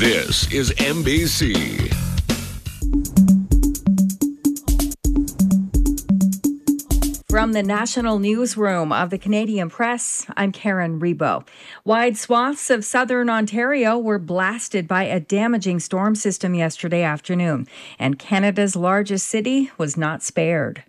This is MBC. From the National Newsroom of the Canadian Press, I'm Karen Rebo. Wide swaths of southern Ontario were blasted by a damaging storm system yesterday afternoon, and Canada's largest city was not spared.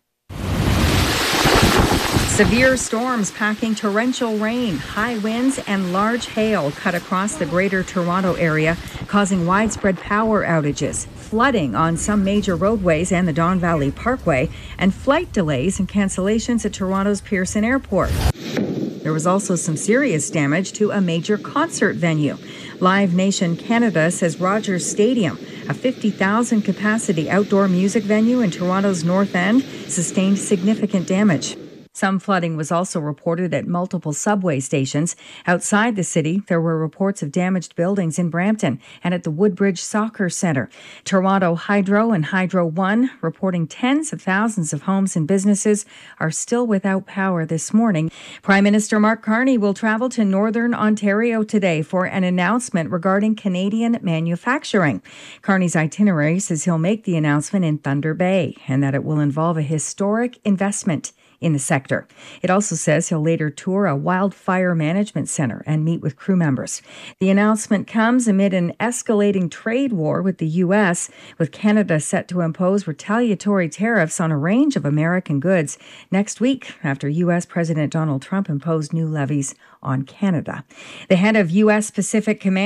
Severe storms packing torrential rain, high winds, and large hail cut across the Greater Toronto area, causing widespread power outages, flooding on some major roadways and the Don Valley Parkway, and flight delays and cancellations at Toronto's Pearson Airport. There was also some serious damage to a major concert venue. Live Nation Canada says Rogers Stadium, a 50,000 capacity outdoor music venue in Toronto's North End, sustained significant damage. Some flooding was also reported at multiple subway stations. Outside the city, there were reports of damaged buildings in Brampton and at the Woodbridge Soccer Centre. Toronto Hydro and Hydro One reporting tens of thousands of homes and businesses are still without power this morning. Prime Minister Mark Carney will travel to Northern Ontario today for an announcement regarding Canadian manufacturing. Carney's itinerary says he'll make the announcement in Thunder Bay and that it will involve a historic investment in the sector. It also says he'll later tour a wildfire management center and meet with crew members. The announcement comes amid an escalating trade war with the U.S., with Canada set to impose retaliatory tariffs on a range of American goods next week after U.S. President Donald Trump imposed new levies on Canada. The head of U.S. Pacific Command